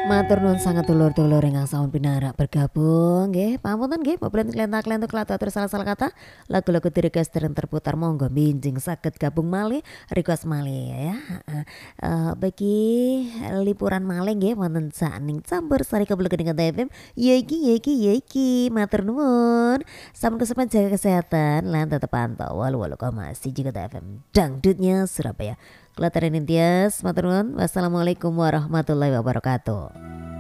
Matur nuwun sanget dulur-dulur ingkang sampun pinarak bergabung nggih. Pamunten nggih mboten klenta-klenta kelata atur salah-salah kata. Lagu-lagu di-request dereng terputar monggo minjing saged gabung malih request malih ya. Heeh. Bagi liburan malih nggih wonten saning campur sari kabulukening FM. Ya iki ya iki ya iki. Matur nuwun. Sampun kesepen jaga kesehatan lan tetep pantau 88,1 FM dangdutnya Surabaya. Kelataran Intias, matur nuwun. Wassalamualaikum warahmatullahi wabarakatuh.